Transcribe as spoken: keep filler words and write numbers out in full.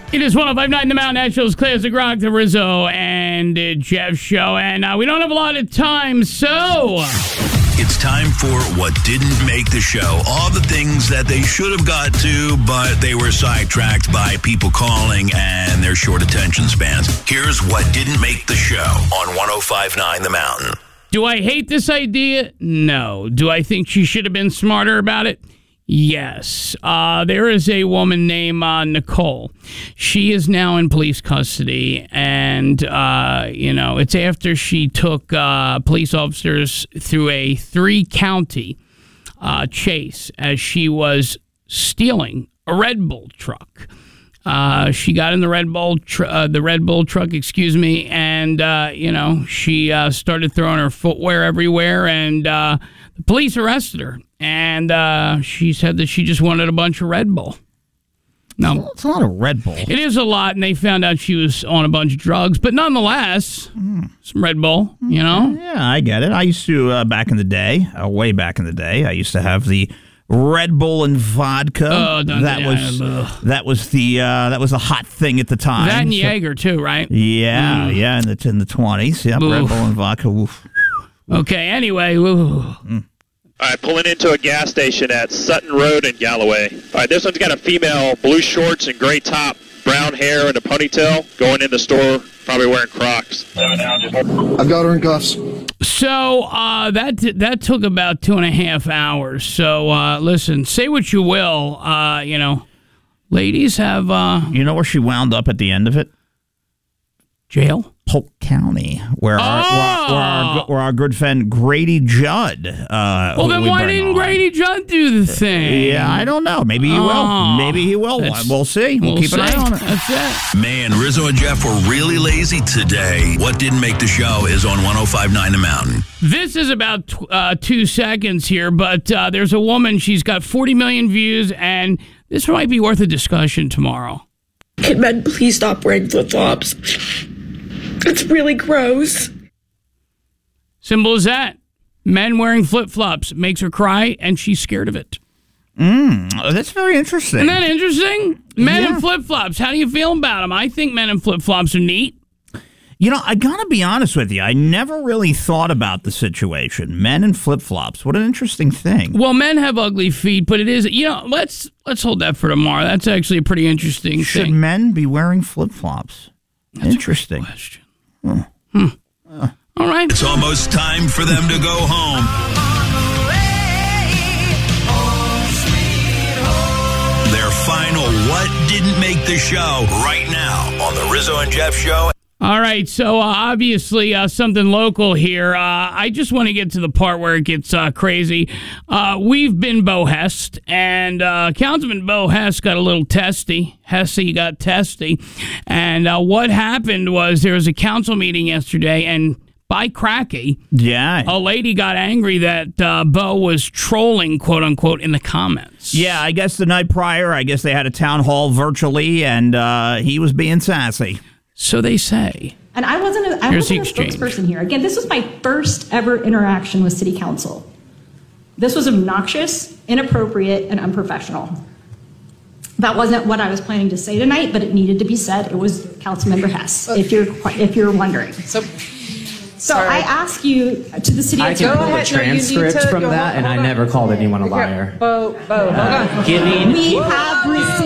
It is one oh five point nine The Mountain Nationals Classic Rock, the Rizzo and uh, Jeff show, and uh, we don't have a lot of time, so... It's time for What Didn't Make the Show. All the things that they should have got to, but they were sidetracked by people calling and their short attention spans. Here's What Didn't Make the Show on one oh five point nine The Mountain. Do I hate this idea? No. Do I think she should have been smarter about it? Yes. Uh, there is a woman named uh, Nicole. She is now in police custody, and, uh, you know, it's after she took uh, police officers through a three-county uh, chase as she was stealing a Red Bull truck. Uh, she got in the Red Bull, tr- uh, the Red Bull truck, excuse me, and uh, you know she uh, started throwing her footwear everywhere, and uh, the police arrested her. And uh, she said that she just wanted a bunch of Red Bull. No, it's a lot of Red Bull. It is a lot, and they found out she was on a bunch of drugs, but nonetheless, mm. some Red Bull. You know? Yeah, I get it. I used to uh, back in the day, uh, way back in the day. I used to have the Red Bull and vodka. Oh, don't that yeah, was ugh. that was the uh, that was the hot thing at the time. That and so, Jaeger too, right? Yeah, mm. yeah, in the in the twenties. Yeah, Red Bull and vodka. Oof. Okay. Anyway. Mm. All right, pulling into a gas station at Sutton Road in Galloway. All right, this one's got a female, blue shorts and gray top, brown hair and a ponytail, going in the store, probably wearing Crocs. I've got her in cuffs. So uh, that that took about two and a half hours. So uh, listen, say what you will, uh, you know, ladies have... Uh, you know where she wound up at the end of it? Jail? Polk County, where, oh. our, where, where, our, where our good friend Grady Judd. Uh, well, then why didn't on. Grady Judd do the thing? Yeah, I don't know. Maybe he oh. will. Maybe he will. That's, we'll see. We'll, we'll keep see. an eye on it. That's it. Man, Rizzo and Jeff were really lazy today. What Didn't Make the Show is on one oh five point nine The Mountain. This is about uh, two seconds here, but uh, there's a woman. She's got forty million views, and this might be worth a discussion tomorrow. Can men please stop wearing flip-flops? It's really gross. Simple as that. Men wearing flip-flops makes her cry, and she's scared of it. Mm, that's very interesting. Isn't that interesting? Men yeah. in flip-flops. How do you feel about them? I think men in flip-flops are neat. You know, I gotta be honest with you. I never really thought about the situation. Men in flip-flops. What an interesting thing. Well, men have ugly feet, but it is, you know, let's let's hold that for tomorrow. That's actually a pretty interesting Should thing. men be wearing flip-flops? That's interesting. A good question. Hmm. Hmm. Uh, All right. It's almost time for them to go home. Their final What Didn't Make the Show right now on the Rizzo and Jeff Show. All right, so uh, obviously uh, something local here. Uh, I just want to get to the part where it gets uh, crazy. Uh, we've been Bo Hest, and uh, Councilman Bo Hest got a little testy. Hesse got testy. And uh, what happened was there was a council meeting yesterday, and by cracky, yeah, a lady got angry that uh, Bo was trolling, quote unquote, in the comments. Yeah, I guess the night prior, I guess they had a town hall virtually, and uh, he was being sassy. So they say. And I wasn't a, I wasn't a spokesperson here. Again, this was my first ever interaction with City Council. This was obnoxious, inappropriate, and unprofessional. That wasn't what I was planning to say tonight, but it needed to be said. It was Councilmember Hess, if you're if you're wondering. So, so I ask you to the city. I can pull a transcript from that, and I never called anyone a liar. Bo, Bo, hold on. Giving we have received.